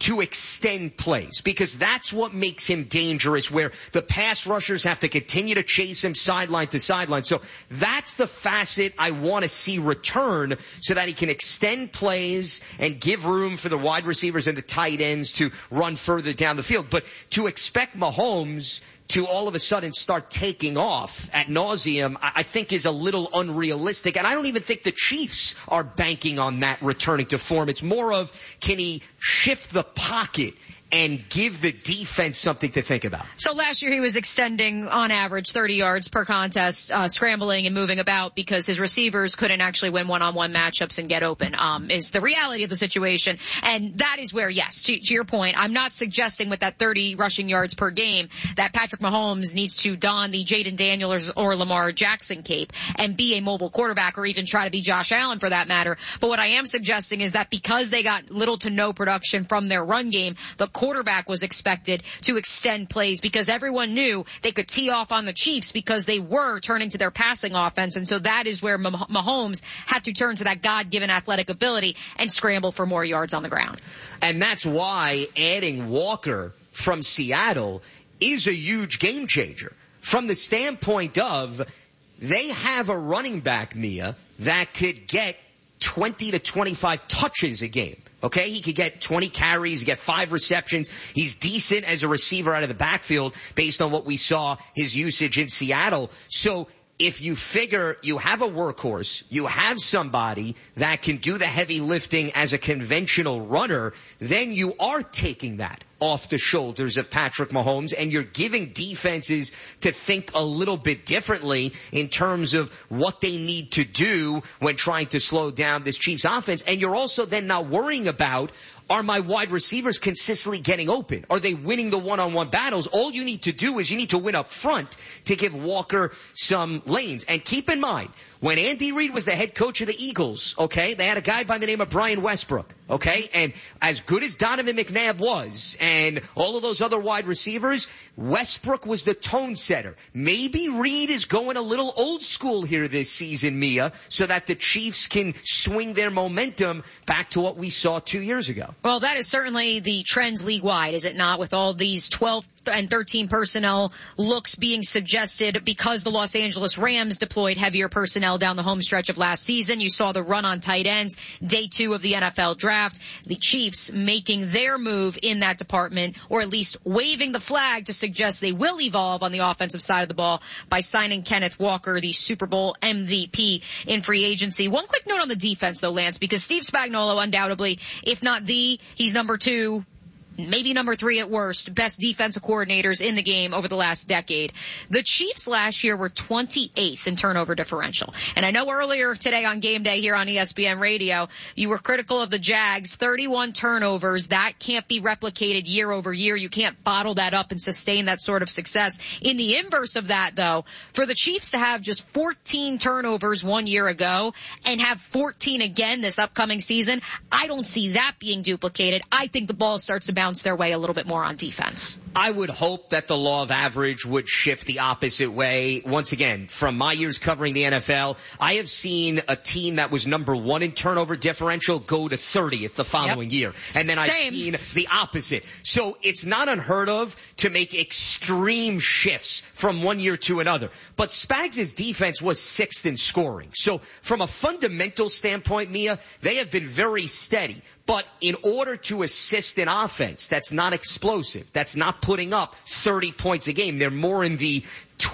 to extend plays, because that's what makes him dangerous, where the pass rushers have to continue to chase him sideline to sideline. So that's the facet I want to see return, so that he can extend plays and give room for the wide receivers and the tight ends to run further down the field. But to expect Mahomes to all of a sudden start taking off ad nauseum, I think is a little unrealistic. And I don't even think the Chiefs are banking on that returning to form. It's more of, can he shift the pocket and give the defense something to think about? So last year he was extending on average 30 yards per contest, scrambling and moving about because his receivers couldn't actually win one-on-one matchups and get open, is the reality of the situation. And that is where, yes, to your point, I'm not suggesting with that 30 rushing yards per game that Patrick Mahomes needs to don the Jaden Daniels or Lamar Jackson cape and be a mobile quarterback, or even try to be Josh Allen for that matter. But what I am suggesting is that because they got little to no production from their run game, the quarterback was expected to extend plays, because everyone knew they could tee off on the Chiefs because they were turning to their passing offense. And so that is where Mahomes had to turn to that God-given athletic ability and scramble for more yards on the ground. And that's why adding Walker from Seattle is a huge game changer, from the standpoint of they have a running back, Mia, that could get 20 to 25 touches a game. Okay, he could get 20 carries, get 5 receptions. He's decent as a receiver out of the backfield based on what we saw his usage in Seattle. So if you figure you have a workhorse, you have somebody that can do the heavy lifting as a conventional runner, then you are taking that off the shoulders of Patrick Mahomes, and you're giving defenses to think a little bit differently in terms of what they need to do when trying to slow down this Chiefs offense. And you're also then not worrying about, are my wide receivers consistently getting open? Are they winning the one-on-one battles? All you need to do is you need to win up front to give Walker some lanes. And keep in mind, when Andy Reid was the head coach of the Eagles, okay, they had a guy by the name of Brian Westbrook, okay? And as good as Donovan McNabb was and all of those other wide receivers, Westbrook was the tone setter. Maybe Reid is going a little old school here this season, Mia, so that the Chiefs can swing their momentum back to what we saw 2 years ago. Well, that is certainly the trends league-wide, is it not, with all these 12 and 13 personnel looks being suggested because the Los Angeles Rams deployed heavier personnel down the home stretch of last season. You saw the run on tight ends, day 2 of the NFL draft. The Chiefs making their move in that department, or at least waving the flag to suggest they will evolve on the offensive side of the ball by signing Kenneth Walker, the Super Bowl MVP, in free agency. One quick note on the defense, though, Lance, because Steve Spagnuolo undoubtedly, if not he's number 2, maybe number 3 at worst, best defensive coordinators in the game over the last decade. The Chiefs last year were 28th in turnover differential. And I know earlier today on Game Day here on ESPN Radio, you were critical of the Jags, 31 turnovers. That can't be replicated year over year. You can't bottle that up and sustain that sort of success. In the inverse of that, though, for the Chiefs to have just 14 turnovers 1 year ago and have 14 again this upcoming season, I don't see that being duplicated. I think the ball starts to bounce their way a little bit more on defense. I would hope that the law of average would shift the opposite way. Once again, from my years covering the NFL, I have seen a team that was number 1 in turnover differential go to 30th the following year. And then I've seen the opposite. So it's not unheard of to make extreme shifts from one year to another. But Spags' defense was 6th in scoring. So from a fundamental standpoint, Mia, they have been very steady. But in order to assist an offense that's not explosive, that's not putting up 30 points a game, they're more in the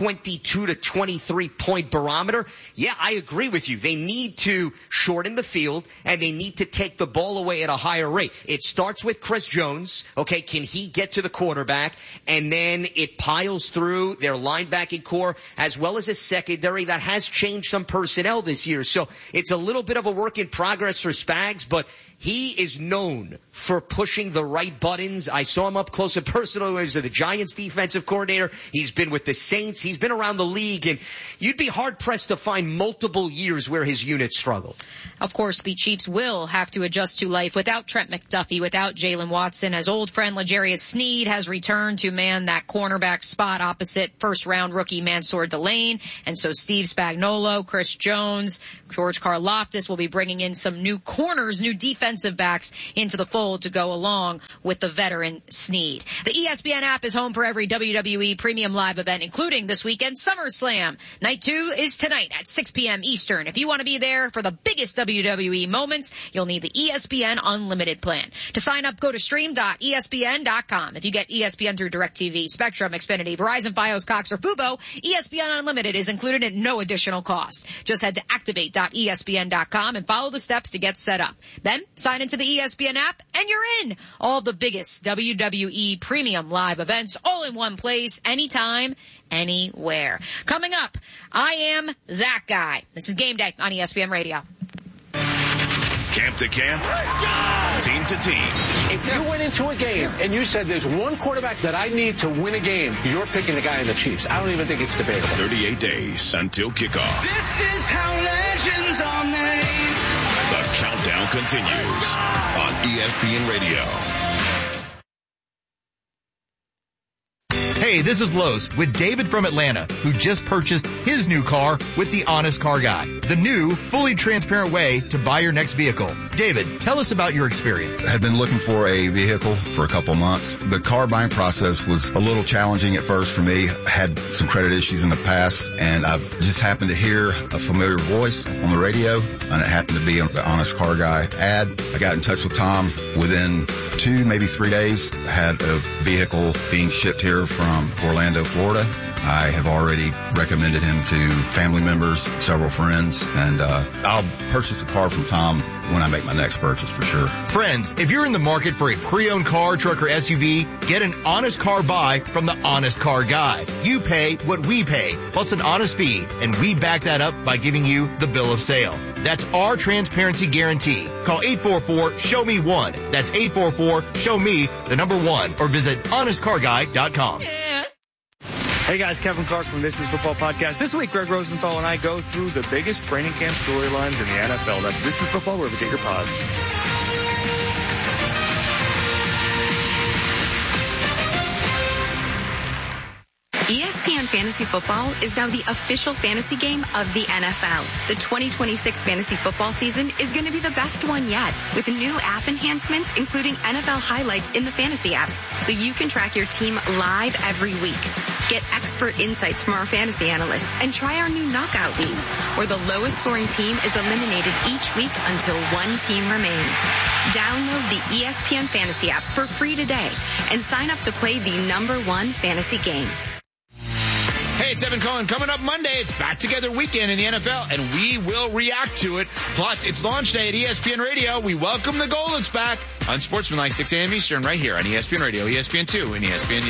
22 to 23 point barometer. Yeah, I agree with you. They need to shorten the field and they need to take the ball away at a higher rate. It starts with Chris Jones. Okay, can he get to the quarterback? And then it piles through their linebacking core as well as a secondary that has changed some personnel this year. So it's a little bit of a work in progress for Spags, but he is known for pushing the right buttons. I saw him up close and personal. He was the Giants defensive coordinator. He's been with the Saints Saints. He's been around the league, and you'd be hard-pressed to find multiple years where his unit struggled. Of course, the Chiefs will have to adjust to life without Trent McDuffie, without Jalen Watson, as old friend L'Jarius Sneed has returned to man that cornerback spot opposite first-round rookie Mansour Delane. And so Steve Spagnuolo, Chris Jones, George Karlaftis will be bringing in some new corners, new defensive backs into the fold to go along with the veteran Sneed. The ESPN app is home for every WWE premium live event, including this weekend's SummerSlam. Night 2 is tonight at 6 p.m. Eastern. If you want to be there for the biggest WWE moments, you'll need the ESPN Unlimited plan. To sign up, go to stream.espn.com. If you get ESPN through DirecTV, Spectrum, Xfinity, Verizon, Fios, Cox, or Fubo, ESPN Unlimited is included at no additional cost. Just head to activate.espn.com and follow the steps to get set up. Then sign into the ESPN app and you're in. All the biggest WWE premium live events all in one place, anytime, anywhere. Coming up, I am that guy. This is Game Day on ESPN Radio. Camp to camp, team to team. If you went into a game and you said there's one quarterback that I need to win a game, you're picking the guy in the Chiefs. I don't even think it's debatable. 38 days until kickoff. This is how legends are made. The countdown continues on ESPN Radio. Hey, this is Los with David from Atlanta, who just purchased his new car with the Honest Car Guy, the new, fully transparent way to buy your next vehicle. David, tell us about your experience. I had been looking for a vehicle for a couple months. The car buying process was a little challenging at first for me. I had some credit issues in the past, and I just happened to hear a familiar voice on the radio, and it happened to be the Honest Car Guy ad. I got in touch with Tom. Within 2, maybe 3 days, I had a vehicle being shipped here from Orlando, Florida. I have already recommended him to family members, several friends, and I'll purchase a car from Tom when I make my next purchase for sure. Friends, if you're in the market for a pre-owned car, truck, or SUV, get an honest car buy from the Honest Car Guy. You pay what we pay, plus an honest fee, and we back that up by giving you the bill of sale. That's our transparency guarantee. Call 844-SHOW-ME-1. That's 844-SHOW-ME-1, or visit honestcarguy.com. Yeah. Hey guys, Kevin Clark from This Is Football Podcast. This week, Greg Rosenthal and I go through the biggest training camp storylines in the NFL. That's This Is Football, wherever you get your pods. ESPN Fantasy Football is now the official fantasy game of the NFL. The 2026 fantasy football season is going to be the best one yet, with new app enhancements, including NFL highlights in the fantasy app, so you can track your team live every week. Get expert insights from our fantasy analysts and try our new knockout leagues, where the lowest scoring team is eliminated each week until one team remains. Download the ESPN Fantasy app for free today and sign up to play the #1 fantasy game. Hey, it's Evan Cohen. Coming up Monday, it's Back Together Weekend in the NFL, and we will react to it. Plus, it's launch day at ESPN Radio. We welcome the Goldens back on Sportsmanlike 6 a.m. Eastern right here on ESPN Radio, ESPN2, and ESPN